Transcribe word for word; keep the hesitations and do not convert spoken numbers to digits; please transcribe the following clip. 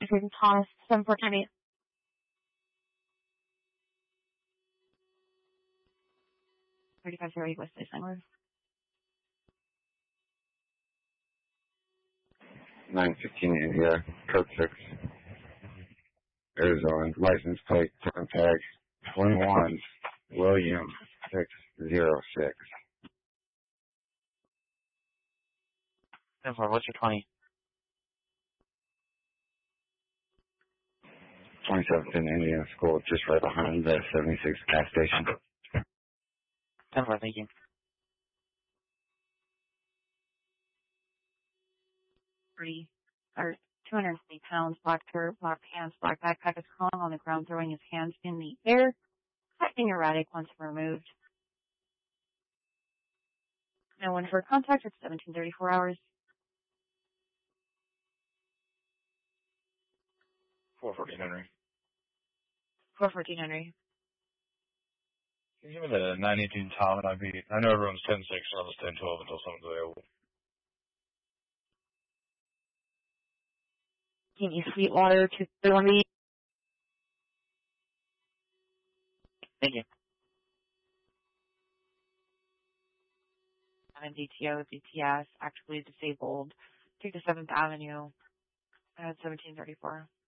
Thomas, seven four nine eight. thirty-five zero eight West Baseline Road. nine fifteen India, code six, Arizona, license plate, seven tag, twenty-one, William, six zero six. ten four, what's your twenty? twenty-seventh in Indian School, just right behind the seventy-six gas station. ten four, thank you. Three, or two hundred fifty pounds, black shirt, black pants, black backpack is crawling on the ground, throwing his hands in the air, acting erratic once removed. No one for contact at seventeen thirty-four hours. four fourteen Henry. four fourteen Henry. Can you give me the nine eighteen Tom and I B? I know everyone's ten six, so I'll just ten twelve until someone's available. Can you Sweetwater to thirty? Thank you. I'm D T O, D T S, actually disabled. Take the seventh Avenue at seventeen thirty-four.